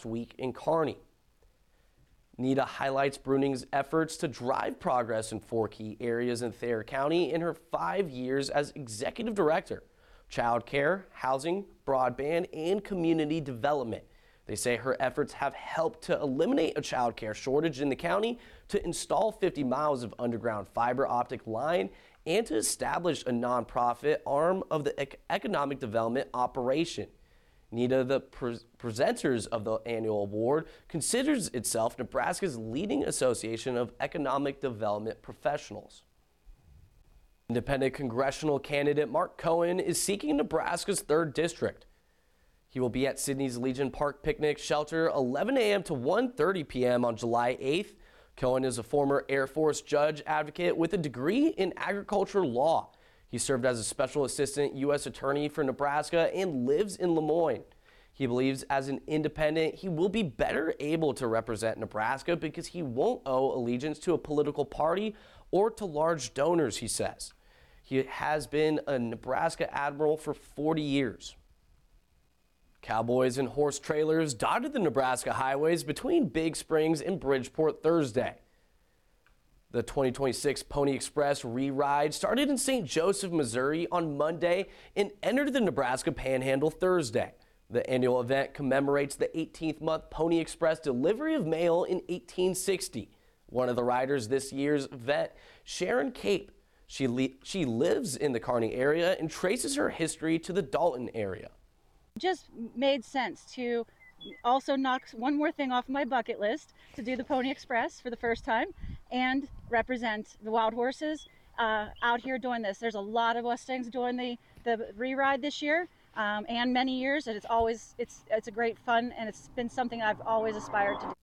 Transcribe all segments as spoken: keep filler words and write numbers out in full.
last week in Kearney. Nita highlights Bruning's efforts to drive progress in four key areas in Thayer County in her five years as executive director: child care, housing, broadband, and community development. They say her efforts have helped to eliminate a child care shortage in the county, to install fifty miles of underground fiber optic line, and to establish a nonprofit arm of the ec- economic development operation. Nita, the pre- presenters of the annual award, considers itself Nebraska's leading association of economic development professionals. Independent congressional candidate Mark Cohen is seeking Nebraska's third district. He will be at Sydney's Legion Park Picnic Shelter eleven a m to one thirty p m on July eighth. Cohen is a former Air Force judge advocate with a degree in agricultural law. He served as a special assistant U S attorney for Nebraska and lives in Lemoyne. He believes as an independent, he will be better able to represent Nebraska because he won't owe allegiance to a political party or to large donors, he says. He has been a Nebraska admiral for forty years. Cowboys and horse trailers dotted the Nebraska highways between Big Springs and Bridgeport Thursday. The twenty twenty-six Pony Express re-ride started in Saint Joseph, Missouri on Monday and entered the Nebraska Panhandle Thursday. The annual event commemorates the eighteenth month Pony Express delivery of mail in eighteen sixty. One of the riders this year's event, Sharon Cape, she, li- she lives in the Kearney area and traces her history to the Dalton area. Just made sense to also knock one more thing off my bucket list, to do the Pony Express for the first time and represent the wild horses uh, out here doing this. There's a lot of Mustangs doing the, the re-ride this year um, and many years, and it's always, it's, it's a great fun, and it's been something I've always aspired to do.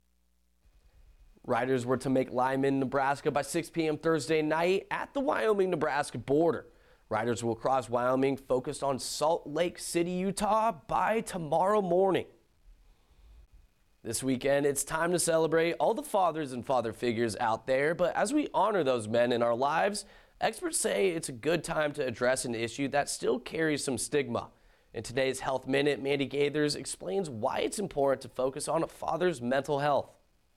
Riders were to make Lyman, Nebraska by six p m Thursday night at the Wyoming-Nebraska border. Riders will cross Wyoming focused on Salt Lake City, Utah by tomorrow morning. This weekend, it's time to celebrate all the fathers and father figures out there, but as we honor those men in our lives, experts say it's a good time to address an issue that still carries some stigma. In today's Health Minute, Mandy Gaithers explains why it's important to focus on a father's mental health.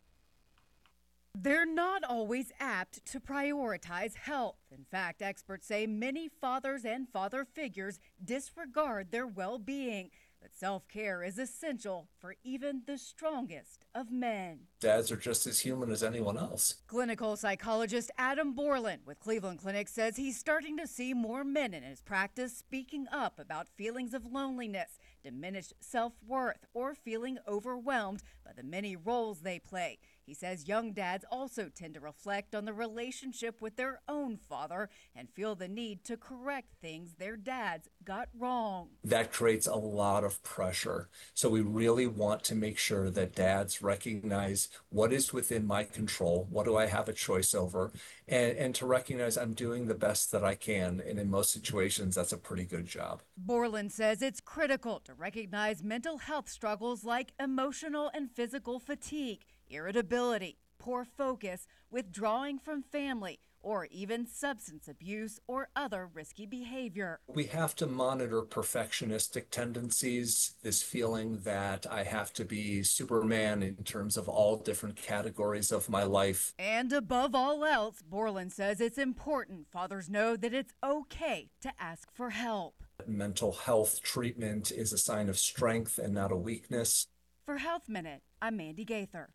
They're not always apt to prioritize health. In fact, experts say many fathers and father figures disregard their well-being. But self-care is essential for even the strongest of men. Dads are just as human as anyone else. Clinical psychologist Adam Borland with Cleveland Clinic says he's starting to see more men in his practice speaking up about feelings of loneliness, diminished self-worth, or feeling overwhelmed by the many roles they play. He says young dads also tend to reflect on the relationship with their own father and feel the need to correct things their dads got wrong. That creates a lot of pressure. So we really want to make sure that dads recognize what is within my control, what do I have a choice over, and, and to recognize I'm doing the best that I can. And in most situations, that's a pretty good job. Borland says it's critical to recognize mental health struggles like emotional and physical fatigue, irritability, poor focus, withdrawing from family, or even substance abuse or other risky behavior. We have to monitor perfectionistic tendencies, this feeling that I have to be Superman in terms of all different categories of my life. And above all else, Borland says it's important fathers know that it's okay to ask for help. Mental health treatment is a sign of strength and not a weakness. For Health Minute, I'm Mandy Gaither.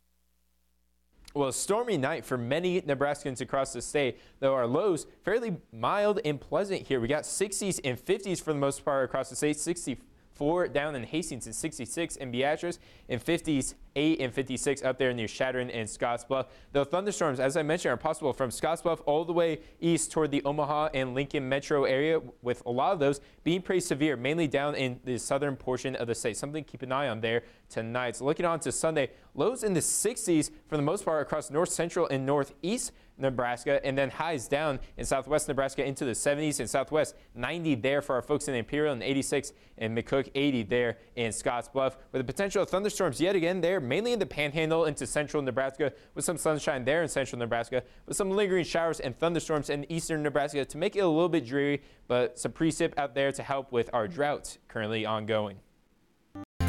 Well, a stormy night for many Nebraskans across the state, though our lows fairly mild and pleasant here. We got sixties and fifties for the most part across the state, sixty-four down in Hastings and sixty-six in Beatrice, and fifties, eight and fifty-six up there near Chadron and Scottsbluff. Though thunderstorms, as I mentioned, are possible from Scottsbluff all the way east toward the Omaha and Lincoln metro area, with a lot of those being pretty severe, mainly down in the southern portion of the state. Something to keep an eye on there tonight. So looking on to Sunday, lows in the sixties for the most part across north central and northeast Nebraska, and then highs down in southwest Nebraska into the seventies and southwest, ninety there for our folks in Imperial, and eighty-six in McCook, eighty there in Scottsbluff, with the potential of thunderstorms yet again there, mainly in the Panhandle into central Nebraska, with some sunshine there in central Nebraska, with some lingering showers and thunderstorms in eastern Nebraska to make it a little bit dreary, but some precip out there to help with our drought currently ongoing.